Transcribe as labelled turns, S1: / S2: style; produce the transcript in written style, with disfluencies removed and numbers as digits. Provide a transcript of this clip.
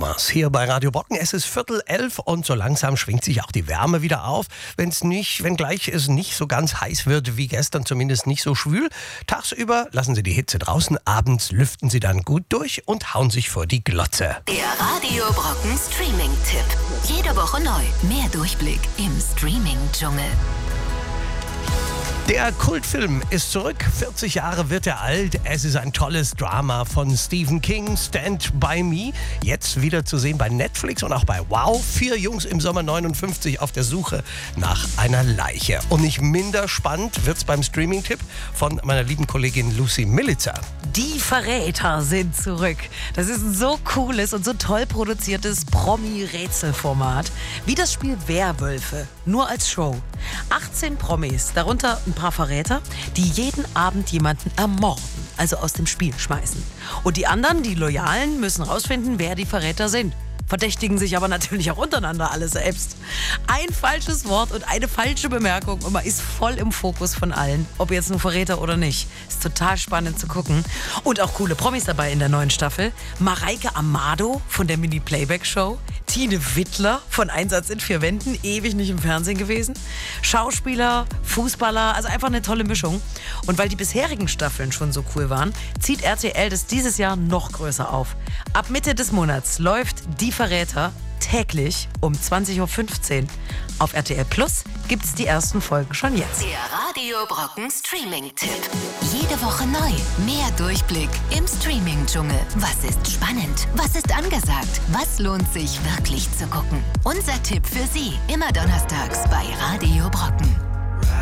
S1: Thomas hier bei Radio Brocken. Es ist 10:45 und so langsam schwingt sich auch die Wärme wieder auf. Wenngleich es nicht so ganz heiß wird wie gestern, zumindest nicht so schwül. Tagsüber lassen Sie die Hitze draußen, abends lüften Sie dann gut durch und hauen sich vor die Glotze.
S2: Der Radio Brocken Streaming-Tipp. Jede Woche neu. Mehr Durchblick im Streaming-Dschungel.
S1: Der Kultfilm ist zurück, 40 Jahre wird er alt. Es ist ein tolles Drama von Stephen King, Stand By Me. Jetzt wieder zu sehen bei Netflix und auch bei Wow. 4 Jungs im Sommer 59 auf der Suche nach einer Leiche. Und nicht minder spannend wird's beim Streaming-Tipp von meiner lieben Kollegin Lucy Millitzer.
S3: Die Verräter sind zurück. Das ist ein so cooles und so toll produziertes Promi-Rätselformat. Wie das Spiel Werwölfe, nur als Show. 18 Promis, darunter ein paar Verräter, die jeden Abend jemanden ermorden, also aus dem Spiel schmeißen. Und die anderen, die Loyalen, müssen rausfinden, wer die Verräter sind. Verdächtigen sich aber natürlich auch untereinander alle selbst. Ein falsches Wort und eine falsche Bemerkung und man ist voll im Fokus von allen, ob jetzt nur Verräter oder nicht. Ist total spannend zu gucken. Und auch coole Promis dabei in der neuen Staffel. Mareike Amado von der Mini-Playback-Show. Tine Wittler von Einsatz in 4 Wänden, ewig nicht im Fernsehen gewesen. Schauspieler, Fußballer, also einfach eine tolle Mischung. Und weil die bisherigen Staffeln schon so cool waren, zieht RTL das dieses Jahr noch größer auf. Ab Mitte des Monats läuft Die Verräter täglich um 20.15 Uhr. Auf RTL Plus gibt's die ersten Folgen schon jetzt.
S2: Der Radio Brocken Streaming-Tipp. Jede Woche neu. Mehr Durchblick im Streaming-Dschungel. Was ist spannend? Was ist angesagt? Was lohnt sich wirklich zu gucken? Unser Tipp für Sie. Immer donnerstags bei Radio Brocken.